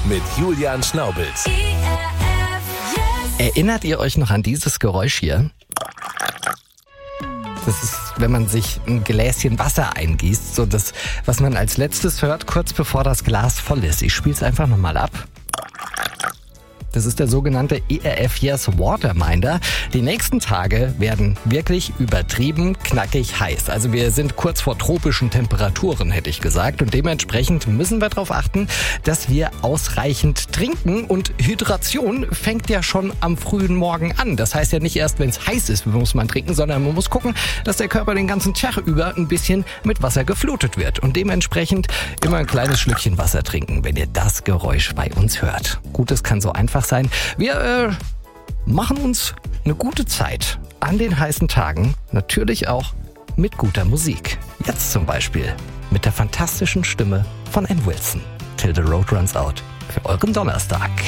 mit Julian Schnaubels. Erinnert ihr euch noch an dieses Geräusch hier? Das ist, wenn man sich ein Gläschen Wasser eingießt, so das, was man als letztes hört, kurz bevor das Glas voll ist. Ich spiele es einfach nochmal ab. Das ist der sogenannte ERF Yes Waterminder. Die nächsten Tage werden wirklich übertrieben knackig heiß. Also wir sind kurz vor tropischen Temperaturen, hätte ich gesagt. Und dementsprechend müssen wir darauf achten, dass wir ausreichend trinken. Und Hydration fängt ja schon am frühen Morgen an. Das heißt ja nicht erst, wenn es heiß ist, muss man trinken, sondern man muss gucken, dass der Körper den ganzen Tag über ein bisschen mit Wasser geflutet wird. Und dementsprechend immer ein kleines Schlückchen Wasser trinken, wenn ihr das Geräusch bei uns hört. Gut, es kann so einfach sein. Wir machen uns eine gute Zeit an den heißen Tagen, natürlich auch mit guter Musik. Jetzt zum Beispiel mit der fantastischen Stimme von Ann Wilson. Till the Road Runs Out für euren Donnerstag.